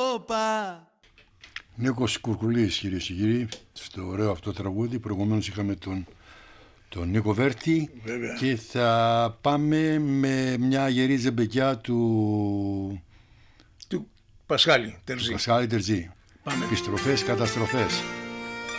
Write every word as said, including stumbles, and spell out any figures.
όπα. Νίκος Κουρκουλής, κυρίες και κύριοι, στο ωραίο αυτό τραγούδι. Προηγουμένως είχαμε τον, τον Νίκο Βέρτη. Βέβαια. Και θα πάμε με μια γερή ζεμπεκιά του, του Πασχάλη Τερζή. Πασχάλη Τερζή. Πάμε. Επιστροφές, καταστροφές.